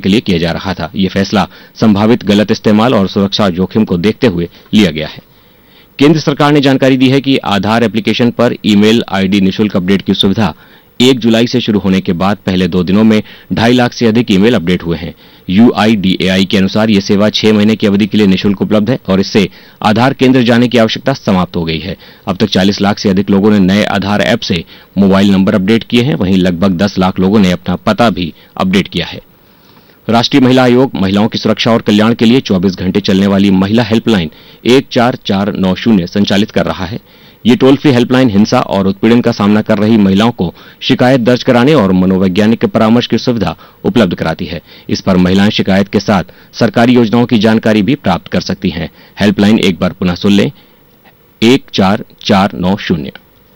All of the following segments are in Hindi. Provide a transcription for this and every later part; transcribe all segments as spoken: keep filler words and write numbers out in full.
के लिए किया जा रहा था। ये फैसला संभावित गलत इस्तेमाल और सुरक्षा जोखिम को देखते हुए लिया गया है। केंद्र सरकार ने जानकारी दी है कि आधार एप्लीकेशन पर ईमेल आईडी निःशुल्क अपडेट की सुविधा एक जुलाई से शुरू होने के बाद पहले दो दिनों में ढाई लाख से अधिक ईमेल अपडेट हुए हैं। यूआईडीएआई के अनुसार यह सेवा छह महीने की अवधि के लिए निःशुल्क उपलब्ध है और इससे आधार केंद्र जाने की आवश्यकता समाप्त हो गई है। अब तक चालीस लाख से अधिक लोगों ने नए आधार ऐप से मोबाइल नंबर अपडेट किए हैं, वहीं लगभग दस लाख लोगों ने अपना पता भी अपडेट किया है। राष्ट्रीय महिला आयोग महिलाओं की सुरक्षा और कल्याण के लिए चौबीस घंटे चलने वाली महिला हेल्पलाइन एक चार चार नौ शून्य संचालित कर रहा है। ये टोल फ्री हेल्पलाइन हिंसा और उत्पीड़न का सामना कर रही महिलाओं को शिकायत दर्ज कराने और मनोवैज्ञानिक परामर्श की सुविधा उपलब्ध कराती है। इस पर महिलाएं शिकायत के साथ सरकारी योजनाओं की जानकारी भी प्राप्त कर सकती हैं। हेल्पलाइन एक बार पुनः सुन लें, एक चार चार नौ शून्य।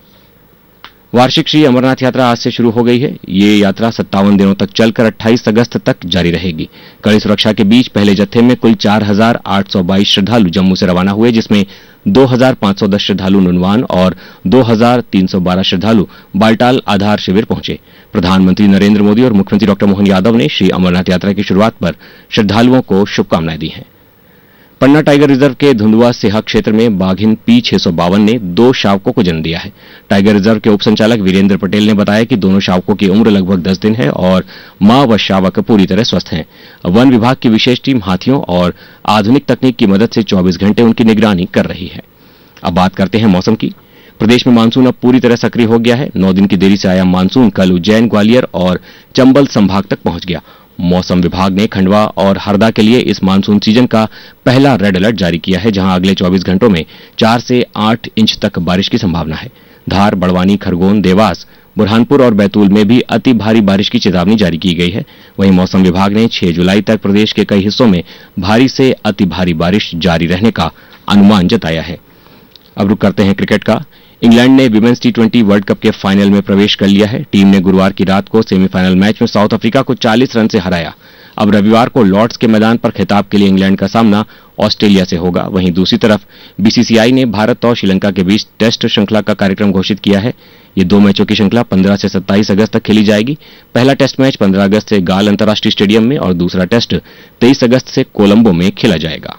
वार्षिक श्री अमरनाथ यात्रा आज से शुरू हो गई है। ये यात्रा सत्तावन दिनों तक चलकर अट्ठाईस अगस्त तक जारी रहेगी। कड़ी सुरक्षा के बीच पहले जत्थे में कुल चार हजार आठ सौ बाईस श्रद्धालु जम्मू से रवाना हुए, जिसमें दो हजार पांच सौ दस श्रद्धालु नुनवान और दो हजार तीन सौ बारह श्रद्धालु बालटाल आधार शिविर पहुंचे। प्रधानमंत्री नरेंद्र मोदी और मुख्यमंत्री डॉक्टर मोहन यादव ने श्री अमरनाथ यात्रा की शुरुआत पर श्रद्धालुओं को शुभकामनाएं दी हैं। पन्ना टाइगर रिजर्व के धुंधुआ सेहा क्षेत्र में बाघिन पी छह सौ बावन ने दो शावकों को जन्म दिया है। टाइगर रिजर्व के उप संचालक वीरेंद्र पटेल ने बताया कि दोनों शावकों की उम्र लगभग दस दिन है और मां व शावक पूरी तरह स्वस्थ हैं। वन विभाग की विशेष टीम हाथियों और आधुनिक तकनीक की मदद से चौबीस घंटे उनकी निगरानी कर रही है। अब बात करते हैं मौसम की। प्रदेश में मानसून अब पूरी तरह सक्रिय हो गया है। नौ दिन की देरी से आया मानसून कल उज्जैन, ग्वालियर और चंबल संभाग तक पहुंच गया। मौसम विभाग ने खंडवा और हरदा के लिए इस मानसून सीजन का पहला रेड अलर्ट जारी किया है, जहां अगले चौबीस घंटों में चार से आठ इंच तक बारिश की संभावना है। धार, बड़वानी, खरगोन, देवास, बुरहानपुर और बैतूल में भी अति भारी बारिश की चेतावनी जारी की गई है। वहीं मौसम विभाग ने छह जुलाई तक प्रदेश के कई हिस्सों में भारी से अति भारी बारिश जारी रहने का अनुमान जताया है। अब रुक करते हैं क्रिकेट का। इंग्लैंड ने women's T twenty world cup के फाइनल में प्रवेश कर लिया है। टीम ने गुरुवार की रात को सेमीफाइनल मैच में साउथ अफ्रीका को चालीस रन से हराया। अब रविवार को लॉर्ड्स के मैदान पर खिताब के लिए इंग्लैंड का सामना ऑस्ट्रेलिया से होगा। वहीं दूसरी तरफ बीसीसीआई ने भारत और श्रीलंका के बीच टेस्ट श्रृंखला का कार्यक्रम घोषित किया है। ये दो मैचों की श्रृंखला पंद्रह से सत्ताईस अगस्त तक खेली जाएगी। पहला टेस्ट मैच पंद्रह अगस्त से गाल अंतर्राष्ट्रीय स्टेडियम में और दूसरा टेस्ट तेईस अगस्त से कोलंबो में खेला जाएगा।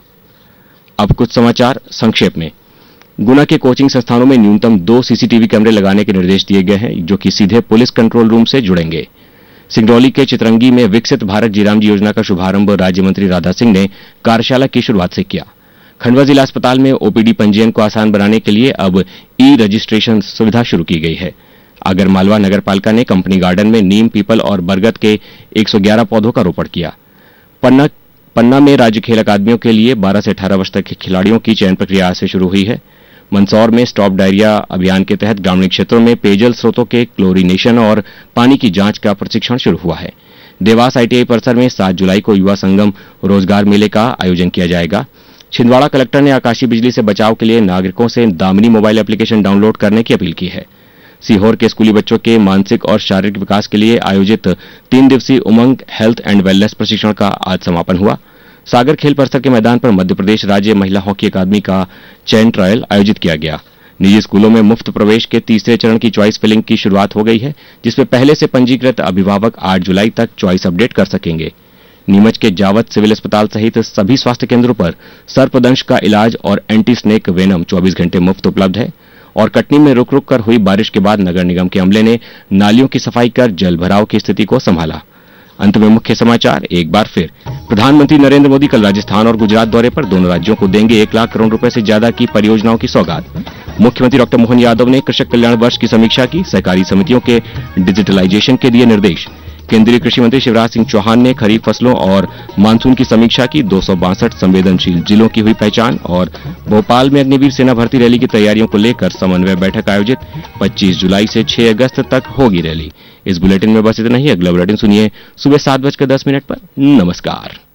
अब कुछ समाचार संक्षेप में। गुना के कोचिंग संस्थानों में न्यूनतम दो सीसीटीवी कैमरे लगाने के निर्देश दिए गए हैं, जो कि सीधे पुलिस कंट्रोल रूम से जुड़ेंगे। सिंगरौली के चितरंगी में विकसित भारत जीराम जी योजना का शुभारंभ राज्य मंत्री राधा सिंह ने कार्यशाला की शुरुआत से किया। खंडवा जिला अस्पताल में ओपीडी पंजीयन को आसान बनाने के लिए अब ई रजिस्ट्रेशन सुविधा शुरू की गई है। आगरमालवा नगर पालिका ने कंपनी गार्डन में नीम, पीपल और बरगद के एक सौ ग्यारह पौधों का रोपण किया। पन्ना पन्ना में राज्य खेल अकादमियों के लिए बारह से अठारह वर्ष तक के खिलाड़ियों की चयन प्रक्रिया आज से शुरू हुई है। मंदसौर में स्टॉप डायरिया अभियान के तहत ग्रामीण क्षेत्रों में पेयजल स्रोतों के क्लोरीनेशन और पानी की जांच का प्रशिक्षण शुरू हुआ है। देवास आईटीआई परिसर में सात जुलाई को युवा संगम रोजगार मेले का आयोजन किया जाएगा। छिंदवाड़ा कलेक्टर ने आकाशीय बिजली से बचाव के लिए नागरिकों से दामिनी मोबाइल एप्लीकेशन डाउनलोड करने की अपील की है। सीहोर के स्कूली बच्चों के मानसिक और शारीरिक विकास के लिए आयोजित तीन दिवसीय उमंग हेल्थ एंड वेलनेस प्रशिक्षण का आज समापन हुआ। सागर खेल परिसर के मैदान पर मध्य प्रदेश राज्य महिला हॉकी अकादमी का चयन ट्रायल आयोजित किया गया। निजी स्कूलों में मुफ्त प्रवेश के तीसरे चरण की चॉइस फिलिंग की शुरुआत हो गई है, जिसमें पहले से पंजीकृत अभिभावक आठ जुलाई तक चॉइस अपडेट कर सकेंगे। नीमच के जावत सिविल अस्पताल सहित सभी स्वास्थ्य केंद्रों पर सर्पदंश का इलाज और एंटी स्नेक वेनम चौबीस घंटे मुफ्त उपलब्ध है। और कटनी में रुक रुक कर हुई बारिश के बाद नगर निगम के अमले ने नालियों की सफाई कर जल भराव की स्थिति को संभाला। अंत में मुख्य समाचार एक बार फिर। प्रधानमंत्री नरेंद्र मोदी कल राजस्थान और गुजरात दौरे पर दोनों राज्यों को देंगे एक लाख करोड़ रुपए से ज्यादा की परियोजनाओं की सौगात। मुख्यमंत्री डॉक्टर मोहन यादव ने कृषक कल्याण वर्ष की समीक्षा की। सहकारी समितियों के डिजिटलाइजेशन के दिए निर्देश। केंद्रीय कृषि मंत्री शिवराज सिंह चौहान ने खरीफ फसलों और मानसून की समीक्षा की। दो सौ बासठ संवेदनशील जिलों की हुई पहचान। और भोपाल में अग्निवीर सेना भर्ती रैली की तैयारियों को लेकर समन्वय बैठक आयोजित। पच्चीस जुलाई से छह अगस्त तक होगी रैली। इस बुलेटिन में बस इतना ही। अगला बुलेटिन सुनिए सुबह सात बजकर दस मिनट पर। नमस्कार।